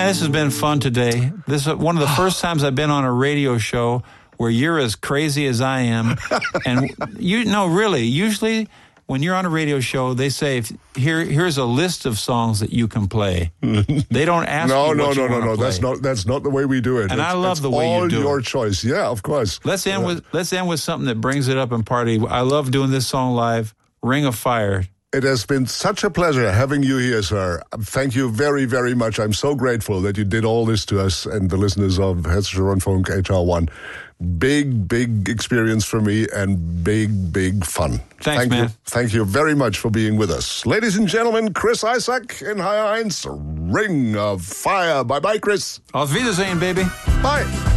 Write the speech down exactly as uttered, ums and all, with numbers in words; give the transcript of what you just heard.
Man, this has been fun today. This is one of the first times I've been on a radio show where you're as crazy as I am. And you know, really, usually when you're on a radio show, they say, if, here, here's a list of songs that you can play. They don't ask no, you no, what no, you no, want no. to play. That's not that's not the way we do it. And it's, I love it's the way you all do your it. choice. Yeah, of course. Let's end yeah. with let's end with something that brings it up and party. I love doing this song live. Ring of Fire. It has been such a pleasure having you here, sir. Thank you very, very much. I'm so grateful that you did all this to us and the listeners of Hessische Rundfunk H R one. Big, big experience for me and big, big fun. Thanks, Thank man. You, thank you very much for being with us. Ladies and gentlemen, Chris Isaak in High Heinz, Ring of Fire. Bye-bye, Chris. Auf Wiedersehen, baby. Bye.